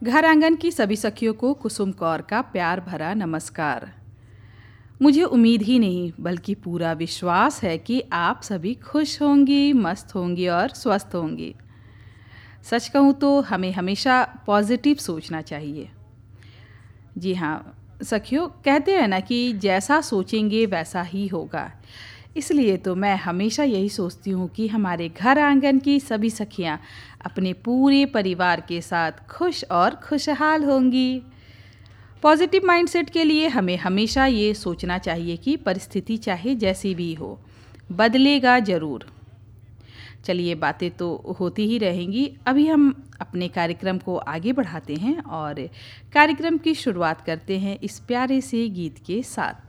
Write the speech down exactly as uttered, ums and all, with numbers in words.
घर आंगन की सभी सखियों को कुसुम कौर का प्यार भरा नमस्कार। मुझे उम्मीद ही नहीं बल्कि पूरा विश्वास है कि आप सभी खुश होंगी, मस्त होंगी और स्वस्थ होंगी। सच कहूँ तो हमें हमेशा पॉजिटिव सोचना चाहिए। जी हाँ सखियों, कहते हैं ना कि जैसा सोचेंगे वैसा ही होगा। इसलिए तो मैं हमेशा यही सोचती हूँ कि हमारे घर आंगन की सभी सखियाँ अपने पूरे परिवार के साथ खुश और खुशहाल होंगी। पॉजिटिव माइंडसेट के लिए हमें हमेशा ये सोचना चाहिए कि परिस्थिति चाहे जैसी भी हो, बदलेगा ज़रूर। चलिए, बातें तो होती ही रहेंगी। अभी हम अपने कार्यक्रम को आगे बढ़ाते हैं और कार्यक्रम की शुरुआत करते हैं इस प्यारे से गीत के साथ।